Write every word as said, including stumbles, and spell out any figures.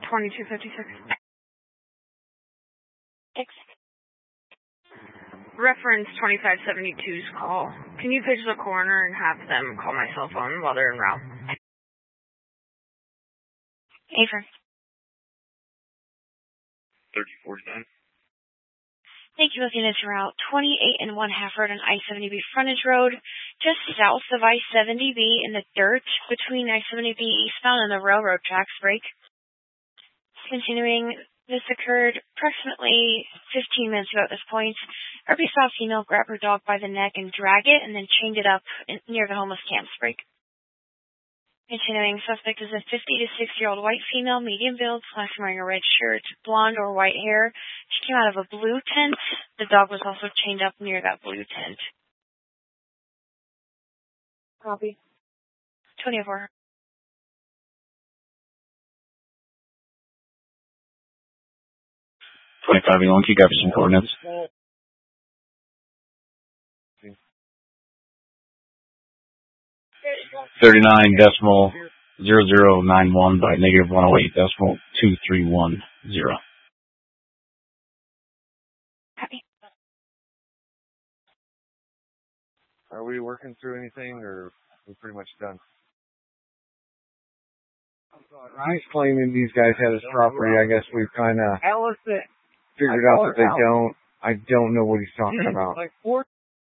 twenty-two fifty-six. Thanks. Reference twenty-five seventy-two's call. Can you page the coroner and have them call my cell phone while they're en route? Avery. thirty forty-nine. Thank you, looking at route twenty-eight and one half road on I seventy B frontage road, just south of I seventy B in the dirt between I seventy B eastbound and the railroad tracks break. Continuing, this occurred approximately fifteen minutes ago at this point. R B saw a female grab her dog by the neck and drag it and then chained it up in, near the homeless camp's break. Continuing, suspect is a fifty to sixty-year-old white female, medium build, last wearing a red shirt, blonde or white hair. She came out of a blue tent. The dog was also chained up near that blue tent. Copy. twenty-four. twenty-five Elon, can you grab some coordinates? thirty-nine decimal zero zero nine one by negative one oh eight decimal two three one zero. Copy. Are we working through anything, or are we pretty much done? Ryan's claiming these guys had his property. I guess we've kind of figured out that they don't. I don't know what he's talking about.